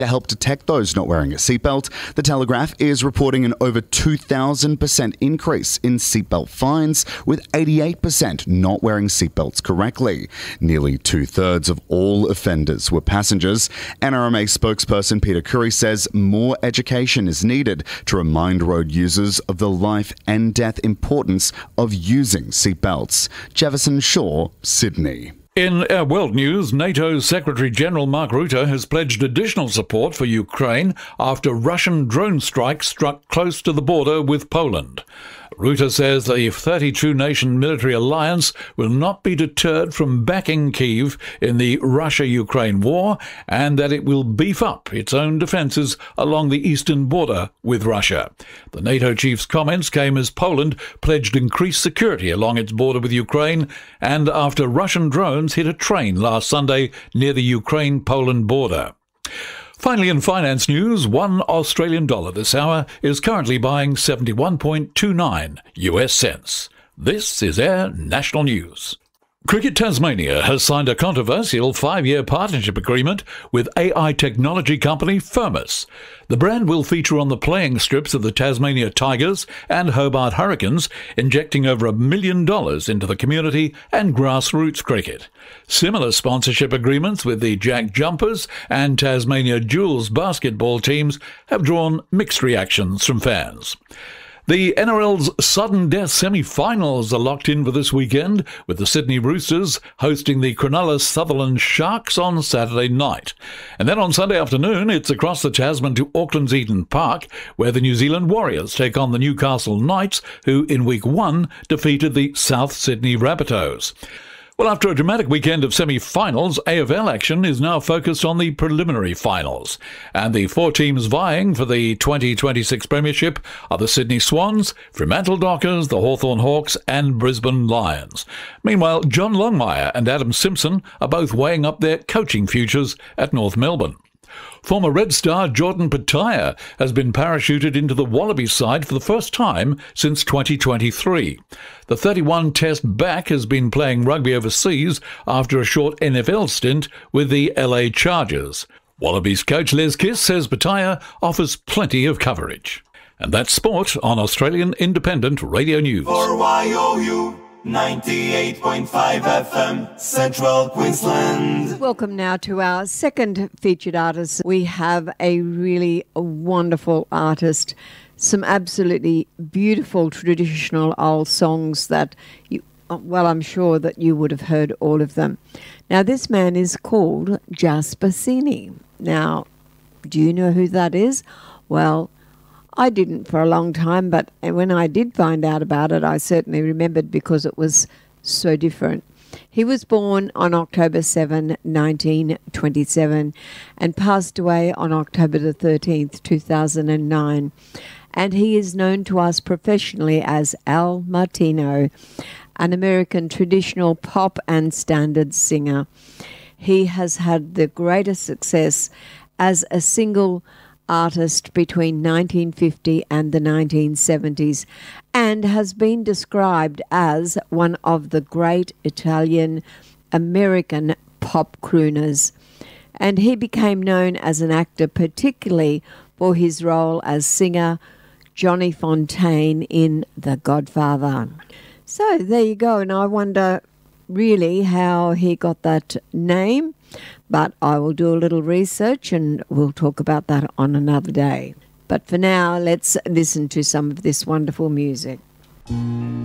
to help detect those not wearing a seatbelt. The Telegraph is reporting an over 2,000% increase in seatbelt fines, with 88% not wearing seatbelts correctly. Nearly two-thirds of all offenders were passengers. NRMA spokesperson Peter Curry says more education is needed to remind road users of the life and death importance of using seatbelts. Jefferson Shaw, Sydney. In our world news, NATO's Secretary-General Mark Rutte has pledged additional support for Ukraine after Russian drone strikes struck close to the border with Poland. Rutte says the 32-nation military alliance will not be deterred from backing Kyiv in the Russia-Ukraine war, and that it will beef up its own defences along the eastern border with Russia. The NATO chief's comments came as Poland pledged increased security along its border with Ukraine, and after Russian drones hit a train last Sunday near the Ukraine-Poland border. Finally, in finance news, $1 Australian this hour is currently buying 71.29 US cents. This is Air National News. Cricket Tasmania has signed a controversial 5-year partnership agreement with AI technology company Firmus. The brand will feature on the playing strips of the Tasmania Tigers and Hobart Hurricanes, injecting over $1 million into the community and grassroots cricket. Similar sponsorship agreements with the Jack Jumpers and Tasmania Jewels basketball teams have drawn mixed reactions from fans. The NRL's sudden death semi-finals are locked in for this weekend, with the Sydney Roosters hosting the Cronulla Sutherland Sharks on Saturday night. And then on Sunday afternoon, it's across the Tasman to Auckland's Eden Park, where the New Zealand Warriors take on the Newcastle Knights, who in Week 1 defeated the South Sydney Rabbitohs. Well, after a dramatic weekend of semi-finals, AFL action is now focused on the preliminary finals. And the 4 teams vying for the 2026 Premiership are the Sydney Swans, Fremantle Dockers, the Hawthorn Hawks and Brisbane Lions. Meanwhile, John Longmire and Adam Simpson are both weighing up their coaching futures at North Melbourne. Former Red Star Jordan Petaia has been parachuted into the Wallabies side for the first time since 2023. The 31-test back has been playing rugby overseas after a short NFL stint with the LA Chargers. Wallabies coach Les Kiss says Petaia offers plenty of coverage. And that's sport on Australian Independent Radio News. For YOU 98.5 FM, Central Queensland. Welcome now to our second featured artist. We have a really wonderful artist, some absolutely beautiful traditional old songs that I'm sure that you would have heard all of them. Now, this man is called Jasper Sini. Now, do you know who that is? Well, I didn't for a long time, but when I did find out about it, I certainly remembered because it was so different. He was born on October 7, 1927, and passed away on October the 13th, 2009. And he is known to us professionally as Al Martino, an American traditional pop and standard singer. He has had the greatest success as a single artist between 1950 and the 1970s, and has been described as one of the great Italian-American pop crooners. And he became known as an actor particularly for his role as singer Johnny Fontaine in The Godfather. So there you go, and I wonder really how he got that name, but I will do a little research and we'll talk about that on another day. But for now, let's listen to some of this wonderful music.